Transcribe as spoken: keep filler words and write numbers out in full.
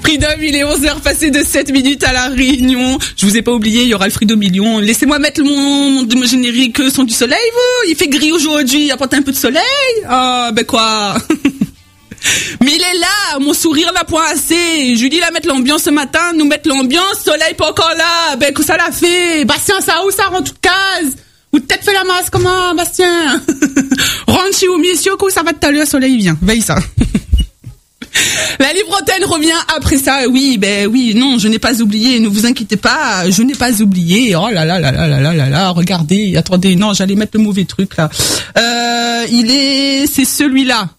Freedom, il est onze heures passées de sept minutes à la Réunion. Je vous ai pas oublié, il y aura le Freedom Million. Laissez-moi mettre mon, mon générique son du soleil, vous. Il fait gris aujourd'hui, apporte un peu de soleil. Ah, ben quoi. Mais il est là, mon sourire n'a point assez. Julie la mettre l'ambiance ce matin, nous mettre l'ambiance, soleil pas encore là. Ben, que ça l'a fait. Bastien, ça où ça rend toute case? Ou peut-être fait la masse, comment, Bastien? Rentre chez Oumi, où ça va tout à l'heure, soleil vient. Veille ça. La libre antenne revient après ça. Oui, ben oui, non, je n'ai pas oublié. Ne vous inquiétez pas, je n'ai pas oublié. Oh là là là là là là là là. Regardez, attendez, non, j'allais mettre le mauvais truc là. Euh, il est, c'est celui-là.